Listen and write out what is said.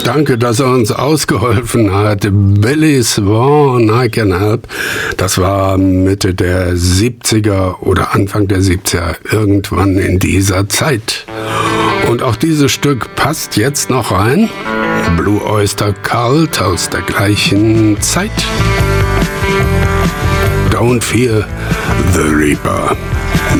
Danke, dass er uns ausgeholfen hat. Billy Swan, I Can Help. Das war Mitte der 70er oder Anfang der 70er, irgendwann in dieser Zeit. Und auch dieses Stück passt jetzt noch rein. Blue Oyster Cult aus der gleichen Zeit. Don't Fear the Reaper.